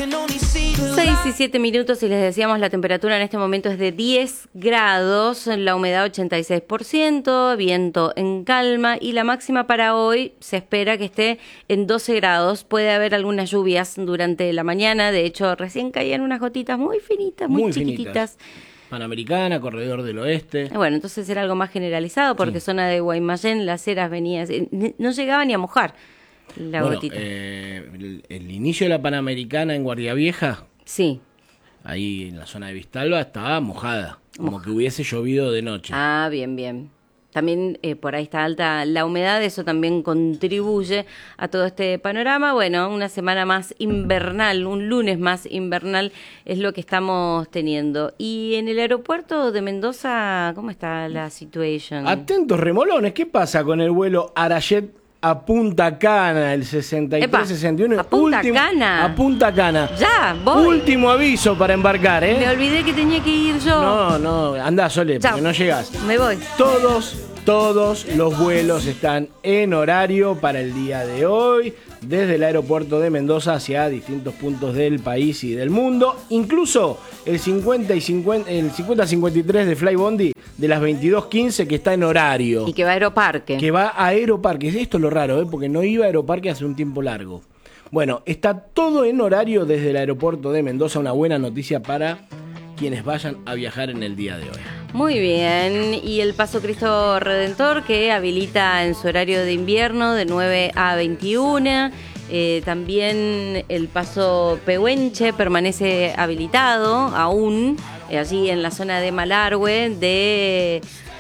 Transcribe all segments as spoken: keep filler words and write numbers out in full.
seis y siete minutos y les decíamos la temperatura en este momento es de diez grados, la humedad ochenta y seis por ciento, viento en calma y la máxima para hoy se espera que esté en doce grados. Puede haber algunas lluvias durante la mañana, de hecho recién caían unas gotitas muy finitas, muy, muy chiquititas. Finitas. Panamericana, Corredor del Oeste. Bueno, entonces era algo más generalizado porque sí. Zona de Guaymallén, Las Heras venía, no llegaba ni a mojar la bueno, gotita. Eh, el, el inicio de la Panamericana en Guardia Vieja, sí. Ahí en la zona de Vistalba estaba mojada, como Moja. que hubiese llovido de noche. Ah, bien, bien. También eh, por ahí está alta la humedad, eso también contribuye a todo este panorama. Bueno, una semana más invernal, un lunes más invernal es lo que estamos teniendo. Y en el aeropuerto de Mendoza, ¿cómo está la situación? Atentos remolones, ¿qué pasa con el vuelo Arayet a Punta Cana, el sesenta y tres sesenta y uno? ¿A Punta Último, Cana? A Punta Cana. Ya, voy. Último aviso para embarcar, ¿eh? Me olvidé que tenía que ir yo. No, no, andá, Sole, Chao. porque no llegás. Me voy. Todos, todos los vuelos están en horario para el día de hoy, desde el aeropuerto de Mendoza hacia distintos puntos del país y del mundo. Incluso el cincuenta y cincuenta, el cincuenta cincuenta y tres de Flybondi de las veintidós quince que está en horario. Y que va a Aeroparque. Que va a Aeroparque. Esto es lo raro, ¿eh? Porque no iba a Aeroparque hace un tiempo largo. Bueno, está todo en horario desde el aeropuerto de Mendoza. Una buena noticia para quienes vayan a viajar en el día de hoy. Muy bien, y el Paso Cristo Redentor que habilita en su horario de invierno de nueve a veintiuna. Eh, también el Paso Pehuenche permanece habilitado aún, eh, allí en la zona de Malargüe, de...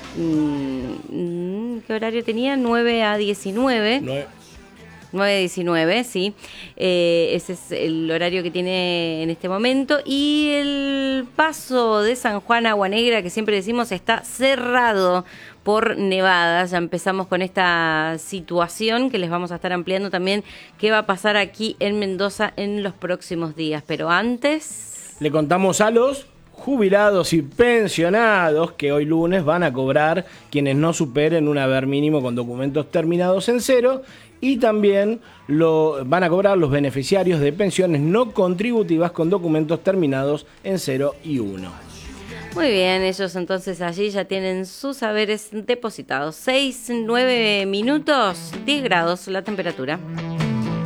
Mmm, ¿qué horario tenía? nueve a diecinueve. nueve nueve a diecinueve, sí. Eh, ese es el horario que tiene en este momento. Y el paso de San Juan a Agua Negra, que siempre decimos está cerrado por nevadas. Ya empezamos con esta situación que les vamos a estar ampliando también qué va a pasar aquí en Mendoza en los próximos días. Pero antes... le contamos a los jubilados y pensionados que hoy lunes van a cobrar quienes no superen un haber mínimo con documentos terminados en cero. Y también lo van a cobrar los beneficiarios de pensiones no contributivas con documentos terminados en cero y uno. Muy bien, ellos entonces allí ya tienen sus haberes depositados. seis, nueve minutos, diez grados la temperatura.